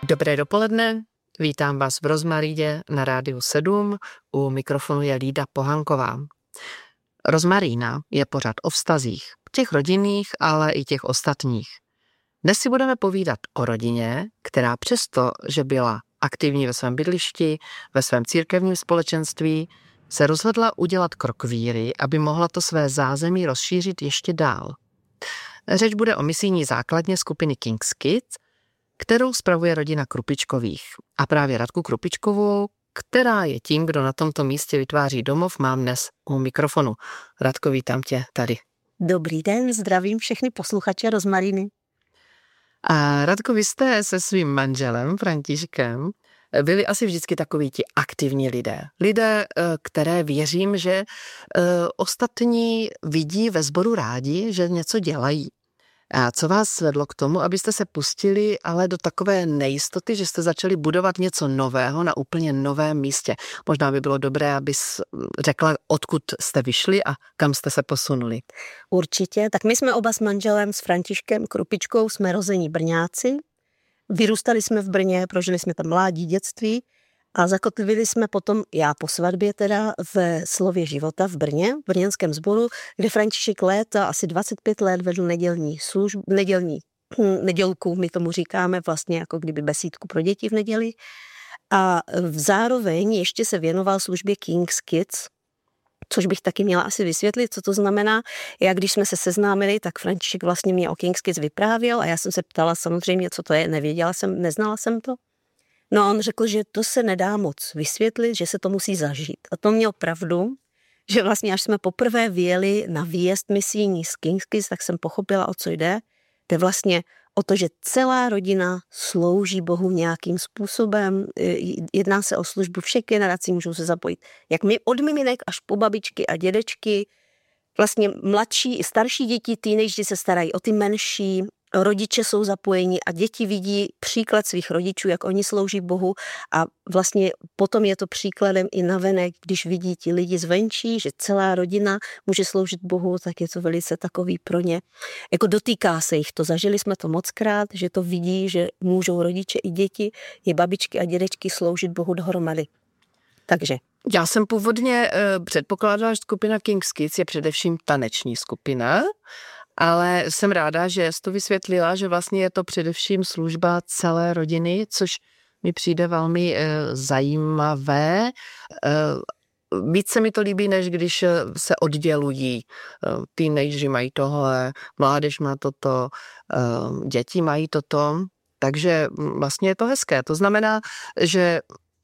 Dobré dopoledne, vítám vás v Rozmaríně na Rádiu 7, u mikrofonu je Lída Pohanková. Rozmarína je pořad o vztazích, těch rodinných, ale i těch ostatních. Dnes si budeme povídat o rodině, která přesto, že byla aktivní ve svém bydlišti, ve svém církevním společenství, se rozhodla udělat krok víry, aby mohla to své zázemí rozšířit ještě dál. Řeč bude o misijní základně skupiny King's Kids, kterou spravuje rodina Krupičkových. A právě Radku Krupičkovou, která je tím, kdo na tomto místě vytváří domov, mám dnes u mikrofonu. Radko, vítám tě tady. Dobrý den, zdravím všechny posluchače Rozmaríny. A Radko, vy jste se svým manželem Františkem byli asi vždycky takoví ti aktivní lidé. Lidé, které věřím, že ostatní vidí ve sboru rádi, že něco dělají. A co vás vedlo k tomu, abyste se pustili ale do takové nejistoty, že jste začali budovat něco nového na úplně novém místě? Možná by bylo dobré, abys řekla, odkud jste vyšli a kam jste se posunuli. Určitě, tak my jsme oba s manželem, s Františkem Krupičkou, jsme rození Brňáci. Vyrůstali jsme v Brně, prožili jsme tam mládí, dětství a zakotvili jsme potom, já po svatbě teda, v Slově života v Brně, v brněnském sboru, kde František léta, asi 25 let vedl nedělku, my tomu říkáme vlastně jako kdyby besídku pro děti v neděli. A zároveň ještě se věnoval službě King's Kids, což bych taky měla asi vysvětlit, co to znamená. Já když jsme se seznámili, tak František vlastně mě o King's Kids vyprávěl a já jsem se ptala samozřejmě, co to je, neznala jsem to. No a on řekl, že to se nedá moc vysvětlit, že se to musí zažít. A to měl pravdu, že vlastně až jsme poprvé vyjeli na výjezd misijní z King's Kids, tak jsem pochopila, o co jde. Jde vlastně o to, že celá rodina slouží Bohu nějakým způsobem, jedná se o službu, všech generací můžou se zapojit. Jak my od miminek až po babičky a dědečky, vlastně mladší i starší děti, teenageři se starají o ty menší, rodiče jsou zapojeni a děti vidí příklad svých rodičů, jak oni slouží Bohu a vlastně potom je to příkladem i navenek, když vidí ti lidi zvenčí, že celá rodina může sloužit Bohu, tak je to velice takový pro ně. Jako dotýká se jich to, zažili jsme to mockrát, že to vidí, že můžou rodiče i děti, i babičky a dědečky sloužit Bohu dohromady. Takže. Já jsem původně předpokládala, že skupina King's Kids je především taneční skupina, ale jsem ráda, že jsi to vysvětlila, že vlastně je to především služba celé rodiny, což mi přijde velmi zajímavé. Víc se mi to líbí, než když se oddělují. Teenageři mají tohle, mládež má toto, děti mají toto, takže vlastně je to hezké. To znamená, že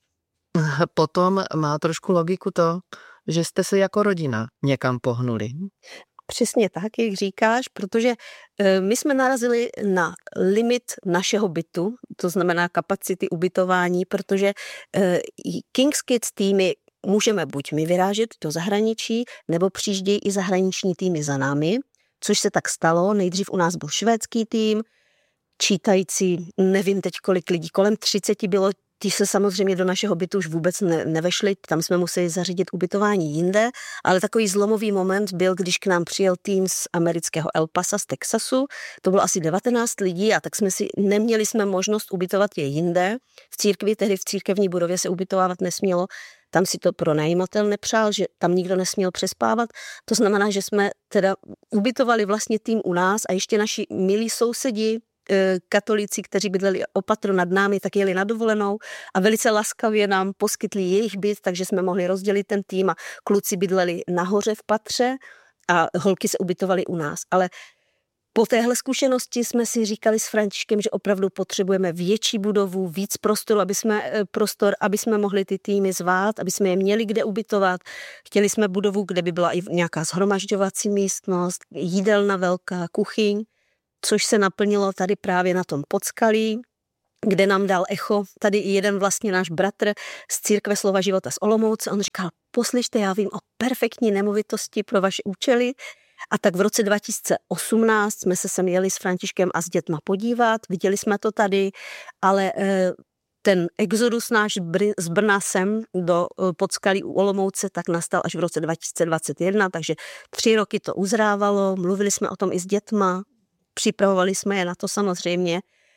potom má trošku logiku to, že jste se jako rodina někam pohnuli. Přesně tak, jak říkáš, protože my jsme narazili na limit našeho bytu, to znamená kapacity ubytování, protože King's Kids týmy můžeme buď my vyrážet do zahraničí, nebo přijíždějí i zahraniční týmy za námi, což se tak stalo. Nejdřív u nás byl švédský tým, čítající, nevím teď kolik lidí, kolem 30 bylo. Ti se samozřejmě do našeho bytu už vůbec nevešli, tam jsme museli zařídit ubytování jinde, ale takový zlomový moment byl, když k nám přijel tým z amerického El Pasa, z Texasu, to bylo asi 19 lidí a tak neměli jsme možnost ubytovat je jinde. V církvi, tehdy v církevní budově se ubytovávat nesmělo, tam si to pronajímatel nepřál, že tam nikdo nesměl přespávat. To znamená, že jsme teda ubytovali vlastně tým u nás a ještě naši milí sousedi, katolíci, kteří bydleli o patro nad námi, tak jeli na dovolenou a velice laskavě nám poskytli jejich byt, takže jsme mohli rozdělit ten tým a kluci bydleli nahoře v patře a holky se ubytovaly u nás. Ale po téhle zkušenosti jsme si říkali s Františkem, že opravdu potřebujeme větší budovu, víc prostoru, aby jsme mohli ty týmy zvát, aby jsme je měli kde ubytovat. Chtěli jsme budovu, kde by byla i nějaká shromažďovací místnost, jídelna velká, kuchyň, což se naplnilo tady právě na tom Podskalí, kde nám dal echo. Tady i jeden vlastně náš bratr z Církve Slova života z Olomouce. On říkal, poslyšte, já vím o perfektní nemovitosti pro vaše účely. A tak v roce 2018 jsme se sem jeli s Františkem a s dětma podívat. Viděli jsme to tady, ale ten exodus náš z Brna sem do Podskalí u Olomouce tak nastal až v roce 2021, takže 3 roky to uzrávalo, mluvili jsme o tom i s dětma, připravovali jsme je na to samozřejmě.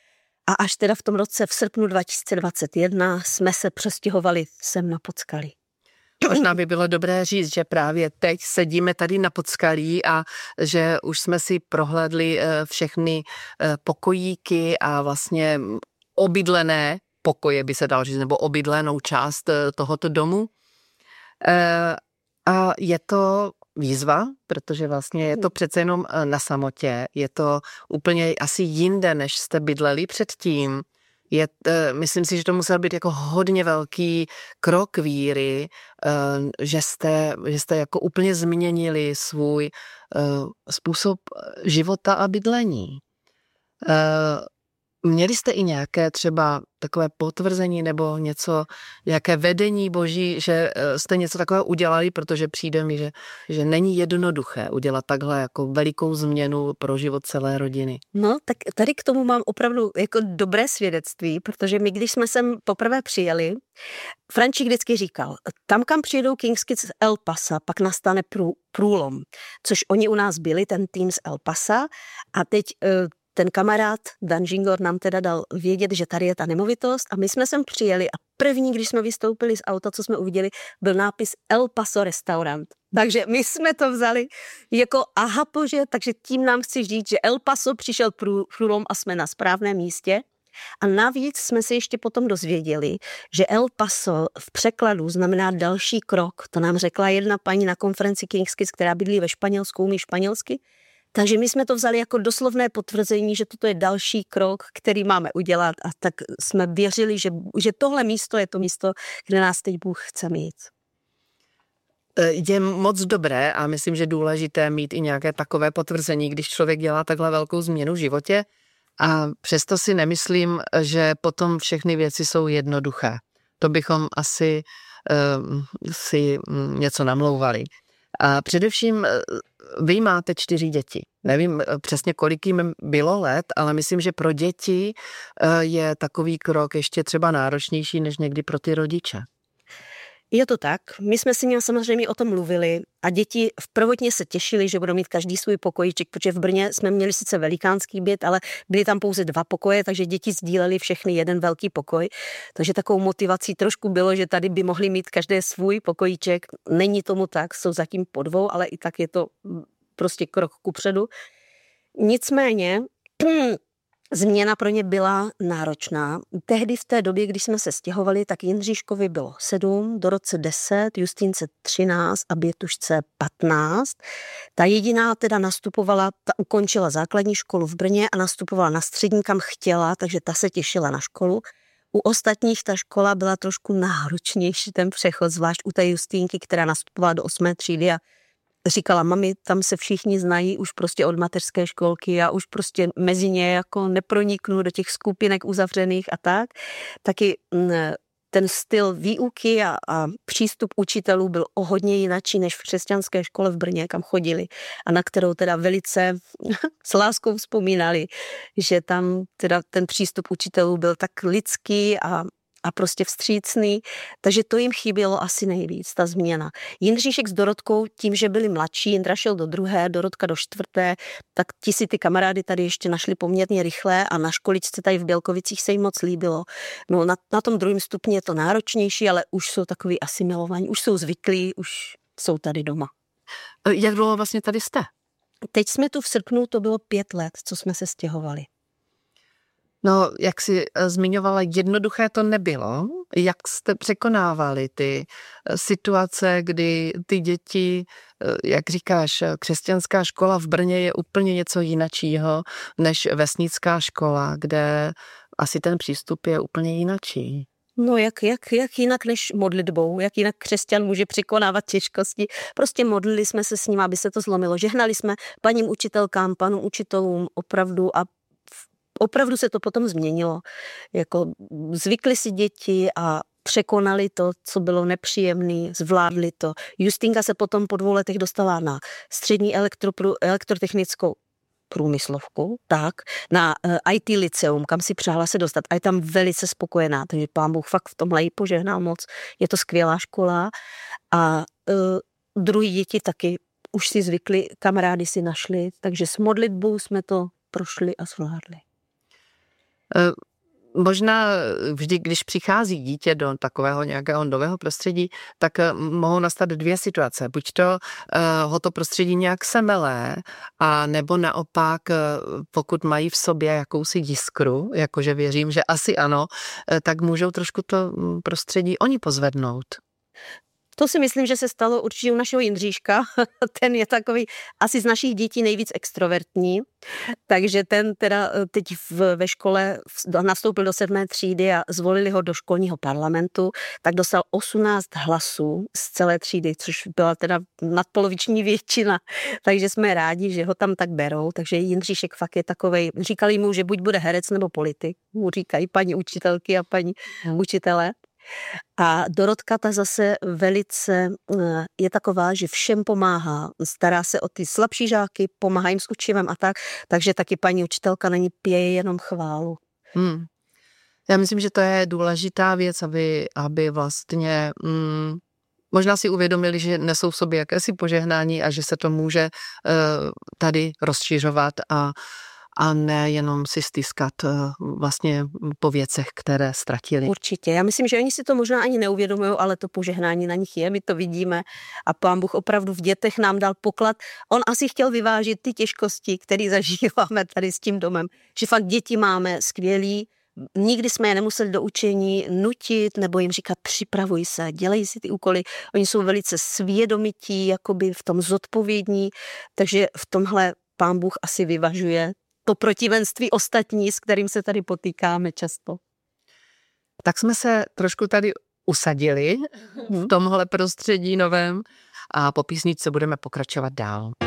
A až teda v tom roce v srpnu 2021 jsme se přestěhovali sem na Podskalí. Možná by bylo dobré říct, že právě teď sedíme tady na Podskalí a že už jsme si prohlédli všechny pokojíky a vlastně obydlené pokoje, by se dalo říct, nebo obydlenou část tohoto domu. A je to výzva, protože vlastně je to přece jenom na samotě, je to úplně asi jinde, než jste bydleli předtím. Myslím si, že to musel být jako hodně velký krok víry, že jste jako úplně změnili svůj způsob života a bydlení. Měli jste i nějaké třeba takové potvrzení nebo něco, nějaké vedení Boží, že jste něco takového udělali, protože přijde mi, že není jednoduché udělat takhle jako velikou změnu pro život celé rodiny. No, tak tady k tomu mám opravdu jako dobré svědectví, protože my, když jsme sem poprvé přijeli, František vždycky říkal, tam, kam přijedou King's Kids z El Pasa, pak nastane průlom, což oni u nás byli, ten tým z El Pasa, a teď ten kamarád Dan Žingor nám teda dal vědět, že tady je ta nemovitost a my jsme sem přijeli a první, když jsme vystoupili z auta, co jsme uviděli, byl nápis El Paso restaurant. Takže my jsme to vzali jako aha bože, takže tím nám chci říct, že El Paso přišel průlom a jsme na správném místě. A navíc jsme se ještě potom dozvěděli, že El Paso v překladu znamená další krok. To nám řekla jedna paní na konferenci King's Kids, která bydlí ve Španělsku, umí španělsky. Takže my jsme to vzali jako doslovné potvrzení, že toto je další krok, který máme udělat, a tak jsme věřili, že tohle místo je to místo, kde nás teď Bůh chce mít. Je moc dobré a myslím, že důležité mít i nějaké takové potvrzení, když člověk dělá takhle velkou změnu v životě, a přesto si nemyslím, že potom všechny věci jsou jednoduché. To bychom asi si něco namlouvali. A především vy máte 4 děti. Nevím přesně, kolik jim bylo let, ale myslím, že pro děti je takový krok ještě třeba náročnější než někdy pro ty rodiče. Je to tak. My jsme si samozřejmě o tom mluvili a děti prvotně se těšily, že budou mít každý svůj pokojíček, protože v Brně jsme měli sice velikánský byt, ale byly tam pouze 2 pokoje, takže děti sdíleli všechny jeden velký pokoj. Takže takovou motivací trošku bylo, že tady by mohli mít každé svůj pokojíček. Není tomu tak, jsou zatím po 2, ale i tak je to prostě krok kupředu. Nicméně změna pro ně byla náročná. Tehdy v té době, když jsme se stěhovali, tak Jindříškovi bylo 7, Dorotce 10, Justínce 13 a Bětušce 15. Ta jediná teda nastupovala, ta ukončila základní školu v Brně a nastupovala na střední, kam chtěla, takže ta se těšila na školu. U ostatních ta škola byla trošku náročnější, ten přechod, zvlášť u té Justínky, která nastupovala do 8. třídy a říkala, mami, tam se všichni znají už prostě od mateřské školky, já už prostě mezi ně jako neproniknu do těch skupinek uzavřených a tak. Taky ten styl výuky a přístup učitelů byl o hodně jinačí než v křesťanské škole v Brně, kam chodili a na kterou teda velice s láskou vzpomínali, že tam teda ten přístup učitelů byl tak lidský a prostě vstřícný, takže to jim chybělo asi nejvíc, ta změna. Jindříšek s Dorotkou, tím, že byli mladší, Jindra šel do 2., Dorotka do 4., tak ti si ty kamarády tady ještě našli poměrně rychle a na školičce tady v Bělkovicích se jim moc líbilo. No na tom 2. stupni je to náročnější, ale už jsou takový asimilovaní, už jsou zvyklí, už jsou tady doma. Jak dlouho vlastně tady jste? Teď jsme tu v srpnu, to bylo 5 let, co jsme se stěhovali. No, jak jsi zmiňovala, jednoduché to nebylo. Jak jste překonávali ty situace, kdy ty děti, jak říkáš, křesťanská škola v Brně je úplně něco jinačího než vesnická škola, kde asi ten přístup je úplně jinačí. No jak jinak než modlitbou, jak jinak křesťan může překonávat těžkosti. Prostě modlili jsme se s ním, aby se to zlomilo. Žehnali jsme paním učitelkám, panům učitelům opravdu a opravdu se to potom změnilo. Jako zvykli si děti a překonali to, co bylo nepříjemné, zvládli to. Justínka se potom po 2 letech dostala na střední elektrotechnickou průmyslovku, tak, na IT liceum, kam si přála se dostat. A je tam velice spokojená, takže Pán Bůh fakt v tomhle jí požehnal moc. Je to skvělá škola a druhý děti taky už si zvykli, kamarády si našli, takže s modlitbou jsme to prošli a zvládli. Možná vždy, když přichází dítě do takového nějakého nového prostředí, tak mohou nastat dvě situace. Buď to ho to prostředí nějak semelé, a nebo naopak, pokud mají v sobě jakousi jiskru, jakože věřím, že asi ano, tak můžou trošku to prostředí oni pozvednout. To si myslím, že se stalo určitě u našeho Jindříška. Ten je takový asi z našich dětí nejvíc extrovertní, takže ten teda teď ve škole nastoupil do 7. třídy a zvolili ho do školního parlamentu, tak dostal 18 hlasů z celé třídy, což byla teda nadpoloviční většina, takže jsme rádi, že ho tam tak berou, takže Jindříšek fakt je takovej, říkali mu, že buď bude herec nebo politik, mu říkají paní učitelky a paní učitelé. A Dorotka ta zase velice je taková, že všem pomáhá, stará se o ty slabší žáky, pomáhá jim s učivem a tak, takže taky paní učitelka na ní pěje jenom chválu. Já myslím, že to je důležitá věc, aby vlastně možná si uvědomili, že nesou v sobě jakési požehnání a že se to může tady rozšiřovat a ne jenom si stýskat vlastně po věcech, které ztratili. Určitě. Já myslím, že oni si to možná ani neuvědomují, ale to požehnání na nich je, my to vidíme a Pán Bůh opravdu v dětech nám dal poklad. On asi chtěl vyvážit ty těžkosti, které zažíváme tady s tím domem, že fakt děti máme skvělý, nikdy jsme je nemuseli do učení nutit nebo jim říkat připravuj se, dělej si ty úkoly. Oni jsou velice svědomití, jakoby v tom zodpovědní, takže v tomhle Pán Bůh asi vyvažuje to protivenství ostatní, s kterým se tady potýkáme často. Tak jsme se trošku tady usadili v tomhle prostředí novém a po písničce budeme pokračovat dál.